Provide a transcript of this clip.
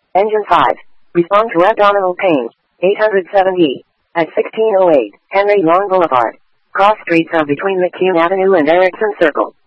Engine 5. Respond to abdominal pain. 807E. At 1608 Henry Long Boulevard. Cross streets are between McCune Avenue and Erickson Circle.